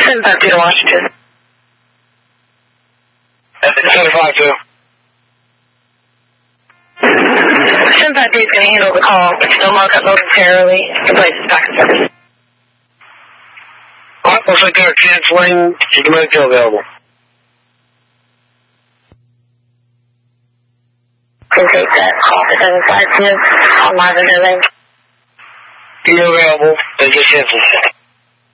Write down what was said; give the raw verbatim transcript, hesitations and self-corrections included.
seven five two to Washington. seven five two. seven five two is going to handle the call. It's still mark up momentarily. The place is back in service. Alright, looks like they're canceling. You can make it available. Can take that call for seven five two on live and everything. You're available. They just canceled.